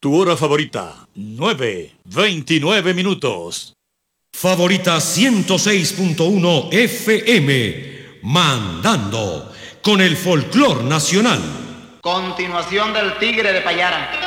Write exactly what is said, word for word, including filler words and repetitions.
Tu hora favorita, nueve, veintinueve minutos. Favorita ciento seis punto uno F M, mandando con el folclor nacional. Continuación del Tigre de Payara.